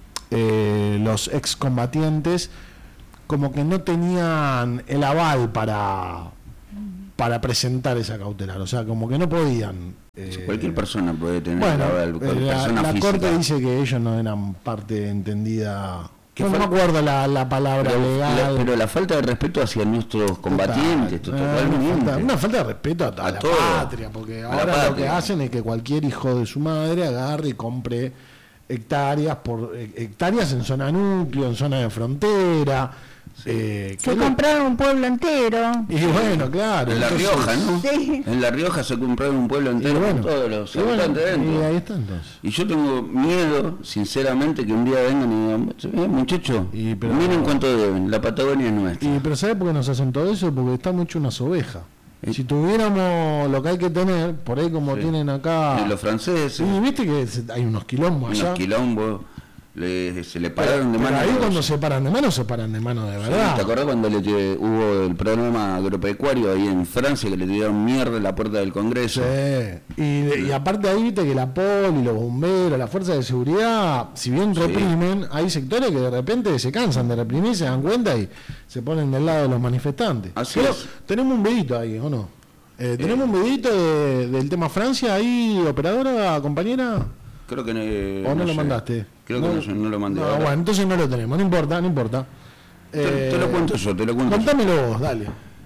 los excombatientes como que no tenían el aval para presentar esa cautelar, o sea, como que no podían. Cualquier persona puede tener bueno, el aval, la corte dice que ellos no eran parte entendida. No me acuerdo la palabra legal. Pero la falta de respeto hacia nuestros combatientes, totalmente. Una falta de respeto a la patria, porque ahora lo que hacen es que cualquier hijo de su madre agarre y compre hectáreas en zona núcleo, en zona de frontera. Se compraron un pueblo entero. Y bueno, claro. En La Rioja, ¿no? Sí. En La Rioja se compraron un pueblo entero con todos los habitantes dentro. Y ahí está entonces. Y yo tengo miedo, sinceramente, que un día vengan y digan, muchachos, miren cuánto deben, la Patagonia es nuestra. Pero ¿sabes por qué nos hacen todo eso? Porque está mucho unas ovejas. Si tuviéramos lo que hay que tener, por ahí como tienen acá... Y los franceses. Y viste que hay unos quilombos allá. Unos quilombos. Se le pararon de mano. Pero ahí cuando se paran de mano de verdad. Sí, ¿te acordás cuando hubo el problema agropecuario ahí en Francia, que le tiraron mierda en la puerta del Congreso? Sí. Y aparte ahí viste que la poli, los bomberos, la fuerza de seguridad, si bien reprimen, hay sectores que de repente se cansan de reprimir, se dan cuenta y se ponen del lado de los manifestantes. Pero tenemos un videito ahí, ¿o no? Tenemos un videito del tema Francia ahí, operadora, compañera. Creo que ¿O no lo mandaste? Creo que no lo mandé. No, bueno, entonces no lo tenemos, no importa. Te lo cuento yo, Contámelo vos, dale.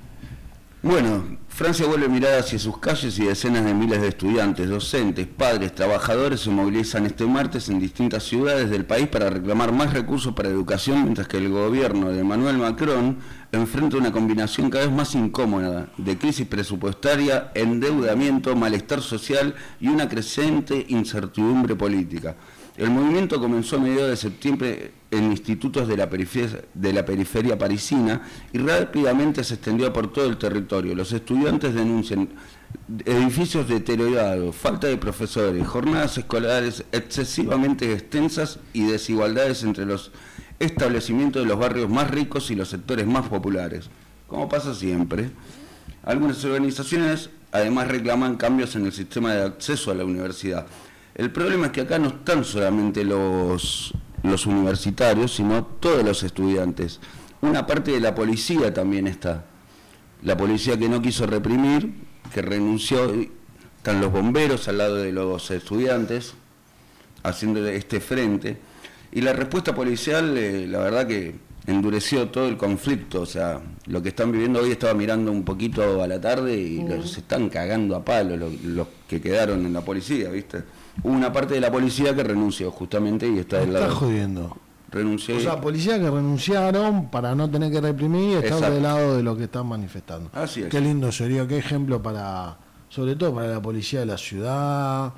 Bueno, Francia vuelve a mirar hacia sus calles y decenas de miles de estudiantes, docentes, padres, trabajadores se movilizan este martes en distintas ciudades del país para reclamar más recursos para educación, mientras que el gobierno de Emmanuel Macron enfrenta una combinación cada vez más incómoda de crisis presupuestaria, endeudamiento, malestar social y una creciente incertidumbre política. El movimiento comenzó a mediados de septiembre en institutos de la periferia parisina y rápidamente se extendió por todo el territorio. Los estudiantes denuncian edificios deteriorados, falta de profesores, jornadas escolares excesivamente extensas y desigualdades entre los establecimientos de los barrios más ricos y los sectores más populares. Como pasa siempre, algunas organizaciones además reclaman cambios en el sistema de acceso a la universidad. El problema es que acá no están solamente los universitarios, sino todos los estudiantes. Una parte de la policía también está. La policía que no quiso reprimir, que renunció, están los bomberos al lado de los estudiantes, haciendo este frente. Y la respuesta policial, la verdad que endureció todo el conflicto. O sea, lo que están viviendo hoy, estaba mirando un poquito a la tarde y se están cagando a palo los que quedaron en la policía, ¿viste? Hubo una parte de la policía que renunció justamente y está del lado. Está jodiendo. Renunció. O sea, policías que renunciaron para no tener que reprimir y estar del lado de lo que están manifestando. Así es. Qué lindo sería, qué ejemplo sobre todo para la policía de la ciudad,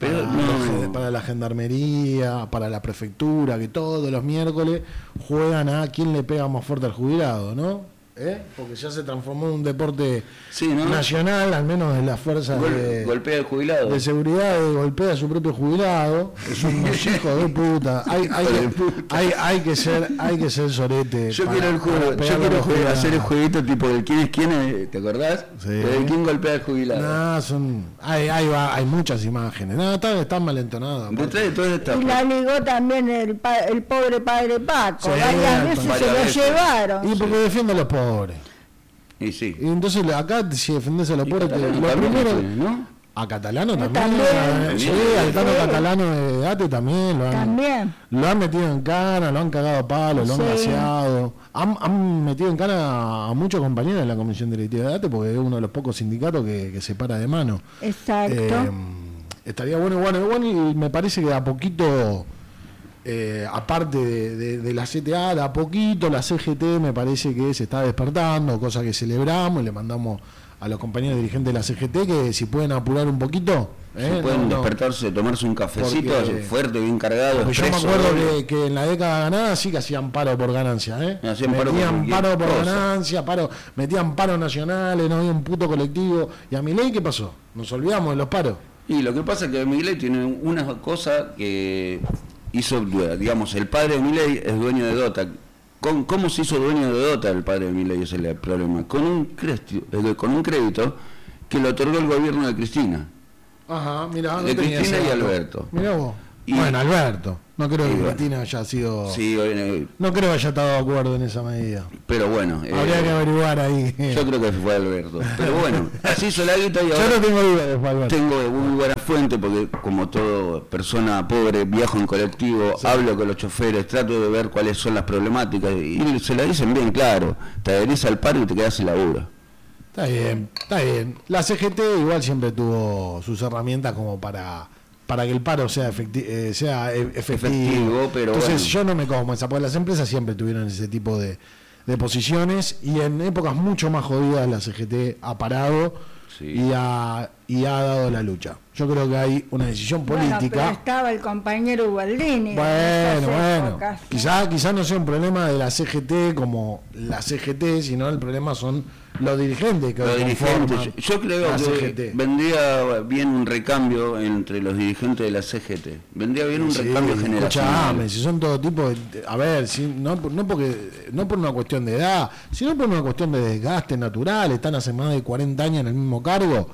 para la gendarmería, para la prefectura, que todos los miércoles juegan a quién le pega más fuerte al jubilado, ¿no? Porque ya se transformó en un deporte nacional, al menos de las fuerzas golpea al jubilado. De seguridad, golpea a su propio jubilado. Es un hijo de puta. Hay que ser sorete. Yo quiero hacer el jueguito tipo del quién es quién, ¿te acordás? Sí. De quién golpea al jubilado. Hay muchas imágenes. Están mal entonadas. Y la ligó también el pobre padre Paco. Varias veces se lo llevaron. Y porque defiende a los pobres. Y sí. Y entonces acá, si defendés a los pobres, lo primero, ¿no? A Catalano también. Sí, al Tano Catalano de Date también. Lo han metido en cana, lo han cagado a palo, lo han gaseado. Han metido en cana a muchos compañeros de la Comisión Directiva de Date porque es uno de los pocos sindicatos que se para de mano. Exacto. Estaría bueno y me parece que a poquito... aparte de la CTA, de a poquito la CGT me parece que se está despertando, cosa que celebramos y le mandamos a los compañeros dirigentes de la CGT que si pueden apurar un poquito Si pueden despertarse, tomarse un cafecito fuerte, bien cargado. Yo me acuerdo que en la década ganada sí que hacían paro por ganancia, metían paro por ganancia, metían paros nacionales, no había un puto colectivo. ¿Y a Milei qué pasó? Nos olvidamos de los paros. Y lo que pasa es que Milei tiene una cosa que hizo, digamos, el padre de Milei es dueño de Dota. ¿Cómo se hizo dueño de Dota el padre de Milei? Ese es el problema. Con un crédito que lo otorgó el gobierno de Cristina. Ajá, mirá, de Cristina y Alberto. Mirá vos. Bueno, Alberto. No creo que Cristina haya sido... Sí, no creo que haya estado de acuerdo en esa medida. Pero bueno... Habría que averiguar ahí. Yo creo que fue Alberto. Pero bueno, así hizo la guita y ahora... Yo no tengo duda de Alberto. Tengo muy buena fuente porque como toda persona pobre, viajo en colectivo, hablo con los choferes, trato de ver cuáles son las problemáticas y se la dicen bien claro. Te adherís al paro y te quedás sin laburo. Está bien, está bien. La CGT igual siempre tuvo sus herramientas como para que el paro sea efectivo. Pero entonces bueno, yo no me como esa, porque las empresas siempre tuvieron ese tipo de posiciones y en épocas mucho más jodidas la CGT ha parado y ha dado la lucha. Yo creo que hay una decisión política. Bueno, pero estaba el compañero Ubaldini. Bueno. Quizá no sea un problema de la CGT como la CGT, sino el problema son los dirigentes que yo creo que vendría bien un recambio entre los dirigentes de la CGT. Vendría bien un recambio generacional. Si son todo tipo de, a ver, no por una cuestión de edad, sino por una cuestión de desgaste natural. Están hace más de 40 años en el mismo cargo.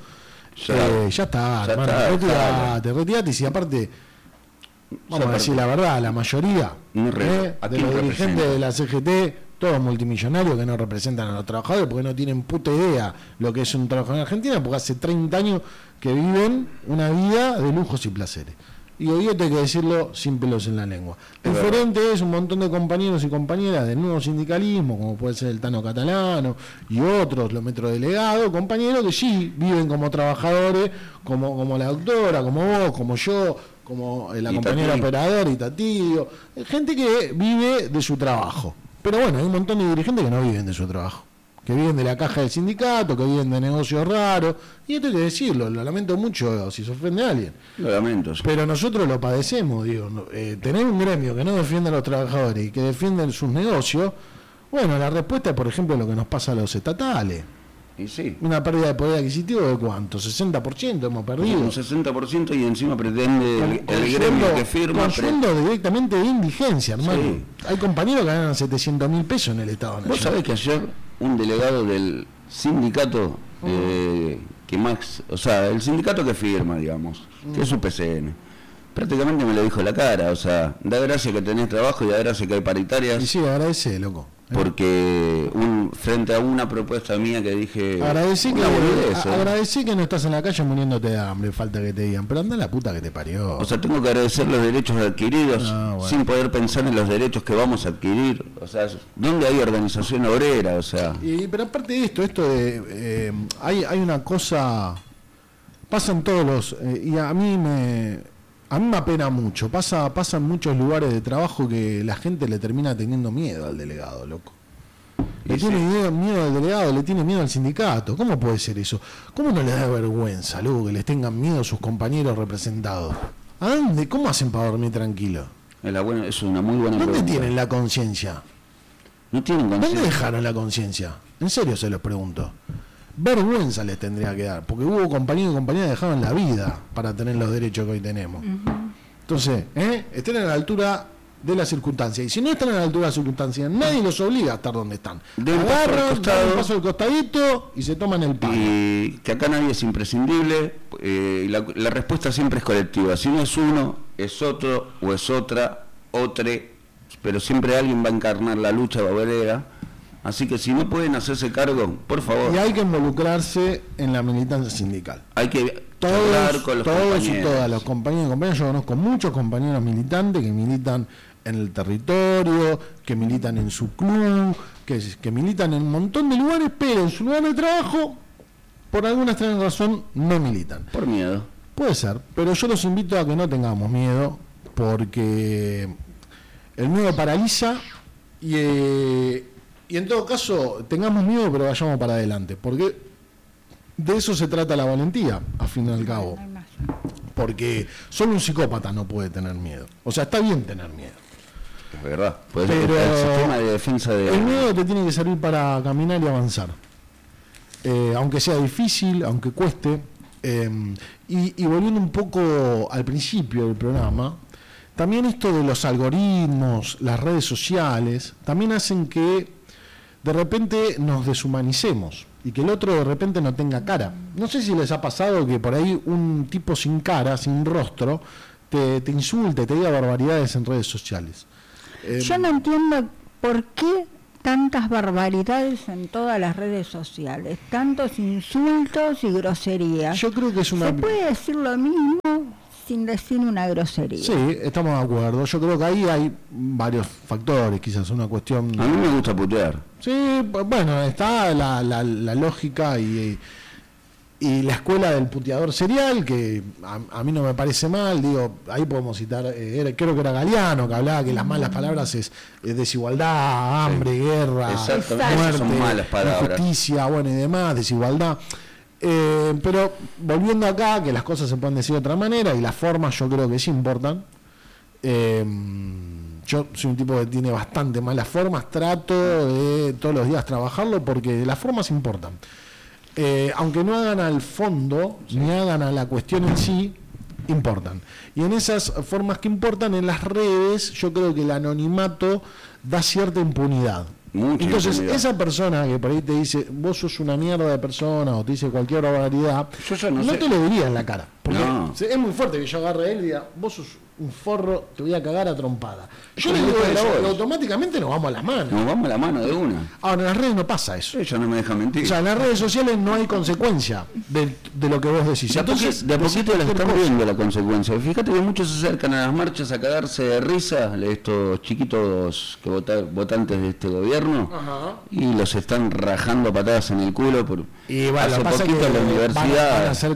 Ya está, retirate. Y si aparte, vamos a decir la verdad, la mayoría de los dirigentes de la CGT, todos multimillonarios que no representan a los trabajadores porque no tienen puta idea lo que es un trabajador en Argentina, porque hace 30 años que viven una vida de lujos y placeres. Y hoy esto hay que decirlo sin pelos en la lengua. Diferente es un montón de compañeros y compañeras del nuevo sindicalismo, como puede ser el Tano Catalano y otros, los metrodelegados, compañeros que sí viven como trabajadores, como la doctora, como vos, como yo, como la compañera operadora y Tatío, gente que vive de su trabajo. Pero bueno, hay un montón de dirigentes que no viven de su trabajo, que viven de la caja del sindicato, que viven de negocios raros, y esto hay que decirlo, lo lamento mucho si se ofende a alguien. Lo lamento. Pero nosotros lo padecemos, digo, tener un gremio que no defiende a los trabajadores y que defiende sus negocios, bueno, la respuesta es, por ejemplo, lo que nos pasa a los estatales. Y sí. Una pérdida de poder adquisitivo de ¿cuánto? 60% hemos perdido. Un 60% y encima pretende el gremio que firma. Consuelo directamente de indigencia, hermano. Sí. Hay compañeros que ganan 700.000 pesos en el Estado Nacional. Vos sabés que ayer un delegado del sindicato que más, o sea, el sindicato que firma, digamos, que es UPCN, prácticamente me lo dijo en la cara, o sea, da gracia que tenés trabajo y da gracia que hay paritarias. Y sí, agradece, loco. Porque frente a una propuesta mía que dije... Agradecí que no estás en la calle muriéndote de hambre, falta que te digan, pero anda la puta que te parió. O sea, tengo que agradecer los derechos adquiridos sin poder pensar en los derechos que vamos a adquirir. O sea, ¿dónde hay organización obrera? O sea... Pero aparte de esto de... hay una cosa... Pasan todos los... y a mí me apena mucho. Pasa en muchos lugares de trabajo que la gente le termina teniendo miedo al delegado, loco. Le tiene miedo al delegado, le tiene miedo al sindicato. ¿Cómo puede ser eso? ¿Cómo no le da vergüenza, loco, que les tengan miedo sus compañeros representados? ¿A dónde? ¿Cómo hacen para dormir tranquilo? Es una muy buena pregunta. ¿Dónde tienen la conciencia? No tienen conciencia. ¿Dónde dejaron la conciencia? En serio se los pregunto. Vergüenza les tendría que dar, porque hubo compañeros y compañeras que dejaron la vida para tener los derechos que hoy tenemos. Entonces, estén a la altura de las circunstancias. Y si no están a la altura de las circunstancias, nadie los obliga a estar donde están. Agarran, dan un paso al costadito y se toman el palo. Y que acá nadie es imprescindible, la respuesta siempre es colectiva. Si no es uno, es otro, o es otra, pero siempre alguien va a encarnar la lucha obrera. Así que si no pueden hacerse cargo, por favor. Y hay que involucrarse en la militancia sindical. Hay que hablar con los compañeros. Y todas los compañeros y compañeras. Yo conozco muchos compañeros militantes que militan en el territorio, que militan en su club, que militan en un montón de lugares, pero en su lugar de trabajo, por alguna extraña razón, no militan. Por miedo. Puede ser, pero yo los invito a que no tengamos miedo, porque el miedo paraliza y en todo caso, tengamos miedo, pero vayamos para adelante, porque de eso se trata la valentía, al fin y al cabo. porque solo un psicópata no puede tener miedo. O sea, está bien tener miedo. Es verdad. Pues pero el sistema de defensa de... El miedo te tiene que servir para caminar y avanzar. Aunque sea difícil, aunque cueste. Y volviendo un poco al principio del programa, también esto de los algoritmos, las redes sociales, también hacen que de repente nos deshumanicemos y que el otro de repente no tenga cara. No sé si les ha pasado que por ahí un tipo sin cara, sin rostro, te insulte, te diga barbaridades en redes sociales. Yo no entiendo por qué tantas barbaridades en todas las redes sociales, tantos insultos y groserías. Yo creo que es una... ¿Se puede decir lo mismo sin decir una grosería? Sí, estamos de acuerdo. Yo creo que ahí hay varios factores, quizás una cuestión... A mí me gusta putear. Sí, bueno, está la lógica y la escuela del puteador serial, que a mí no me parece mal, digo, ahí podemos citar, creo que era Galeano, que hablaba que las malas palabras es desigualdad, hambre, guerra, muerte, son malas palabras. Injusticia, bueno, y demás, desigualdad. Pero volviendo acá, que las cosas se pueden decir de otra manera, y las formas yo creo que sí importan. Yo soy un tipo que tiene bastante malas formas, trato de todos los días trabajarlo porque las formas importan. Aunque no hagan al fondo, ni hagan a la cuestión en sí, importan. Y en esas formas que importan, en las redes, yo creo que el anonimato da cierta impunidad. Entonces, esa persona que por ahí te dice, vos sos una mierda de persona, o te dice cualquier barbaridad, no te lo diría en la cara. Porque es muy fuerte que yo agarre a él y diga, vos sos un forro, te voy a cagar a trompada. Yo le digo eso, y automáticamente nos vamos a las manos. Nos vamos a la mano de una. Ahora, en las redes no pasa eso. Ella no me deja mentir. O sea, en las redes sociales no hay consecuencia de lo que vos decís. Entonces, de a poquito les están viendo la consecuencia. Fíjate que muchos se acercan a las marchas a cagarse de risa, estos chiquitos que votantes de este gobierno, y los están rajando patadas en el culo por y bueno, hace poquito en la universidad. Van a hacer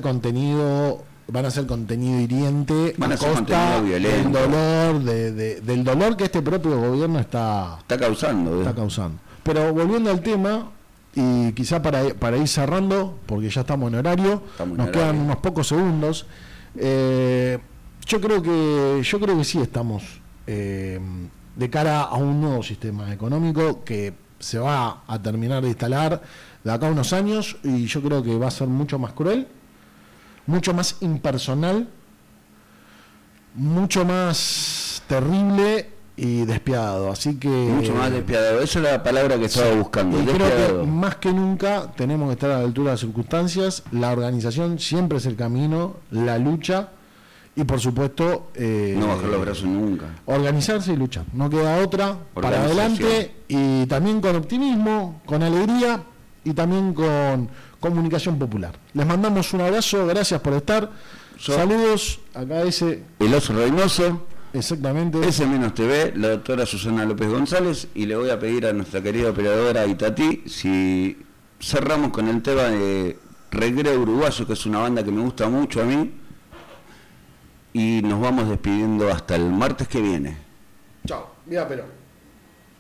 contenido hiriente van a a costa del dolor que este propio gobierno está causando. Pero volviendo al tema, y quizá para ir cerrando, porque ya estamos en horario, nos quedan unos pocos segundos, yo creo que sí estamos de cara a un nuevo sistema económico que se va a terminar de instalar de acá a unos años, y yo creo que va a ser mucho más cruel, mucho más impersonal, mucho más terrible y despiadado. Así que mucho más despiadado, esa es la palabra que estaba buscando. Y creo que más que nunca tenemos que estar a la altura de las circunstancias. La organización siempre es el camino, la lucha, y por supuesto no bajar los brazos nunca. Organizarse y luchar, no queda otra, para adelante, y también con optimismo, con alegría y también con comunicación popular. Les mandamos un abrazo, gracias por estar. Saludos, acá el oso Reynoso. Exactamente. S-TV, la doctora Susana López González, y le voy a pedir a nuestra querida operadora Itatí si cerramos con el tema de Recreo Uruguayo, que es una banda que me gusta mucho a mí, y nos vamos despidiendo hasta el martes que viene. Chao, vía Perón.